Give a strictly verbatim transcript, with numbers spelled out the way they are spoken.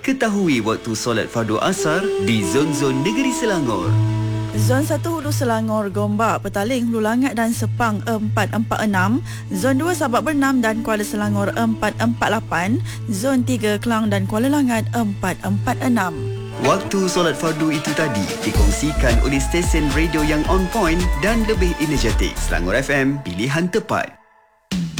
Ketahui waktu solat fardu asar di zon-zon negeri Selangor. Zon satu Hulu Selangor, Gombak, Petaling, Hulu Langat dan Sepang empat empat enam. Zon dua Sabak Bernam dan Kuala Selangor empat empat lapan. Zon tiga Kelang dan Kuala Langat empat empat enam. Waktu solat fardu itu tadi dikongsikan oleh stesen radio yang on point dan lebih energetik. Selangor F M, pilihan tepat.